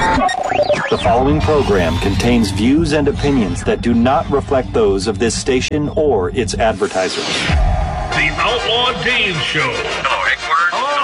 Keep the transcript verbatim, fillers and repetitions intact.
The following program contains views and opinions that do not reflect those of this station or its advertisers. The Outlaw Dave Show. Hello, Rick. Word. Hello.